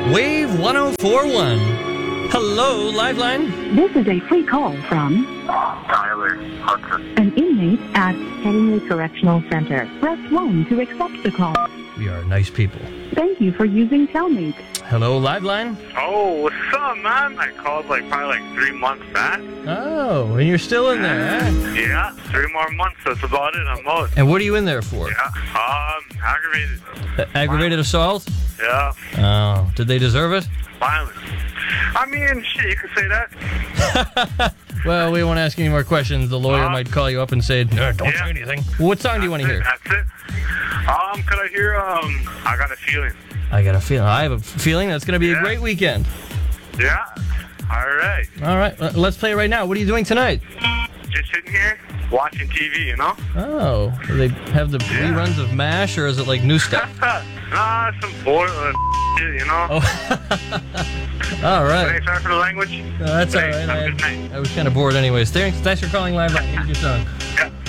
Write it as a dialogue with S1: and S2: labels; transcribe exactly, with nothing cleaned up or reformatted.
S1: Wave one oh four point one. Hello, Liveline.
S2: This is a free call from
S3: Tyler Hudson.
S2: an inmate at Henry Correctional Center. Press one to accept the call.
S1: We are nice people.
S2: Thank you for using Telmate.
S1: Hello, Liveline.
S3: Oh, what's up, man? I called like probably like three months back.
S1: Oh, and you're still in there, eh?
S3: Yeah, three more months. That's about it. I'm out.
S1: And what are you in there for?
S3: Yeah. Um, aggravated.
S1: Uh, aggravated assault?
S3: Yeah.
S1: Oh, did they deserve it?
S3: Violence. I mean, shit, you could say that.
S1: Well, we won't ask any more questions. The lawyer
S3: Uh,
S1: might call you up and say, no, don't
S3: yeah.
S1: say anything. What song do you want to hear?
S3: That's it. Um, could I hear, um, I got a feeling.
S1: I got a feeling. I have a feeling that's going to be
S3: Yeah.
S1: a great weekend.
S3: Yeah. All right.
S1: All right, uh, let's play right now. What are you doing tonight?
S3: Just sitting here watching T V, you know?
S1: Oh, do they have the
S3: Yeah.
S1: reruns of MASH, or is it like new stuff?
S3: Nah, some boy, uh, shit, you know?
S1: Oh, all right.
S3: Hey, sorry for the language.
S1: No, that's all
S3: Hey,
S1: right.
S3: have a
S1: I,
S3: good night.
S1: I was kind of bored anyways. Thanks, thanks for calling Live. Here's your song.
S3: Yeah.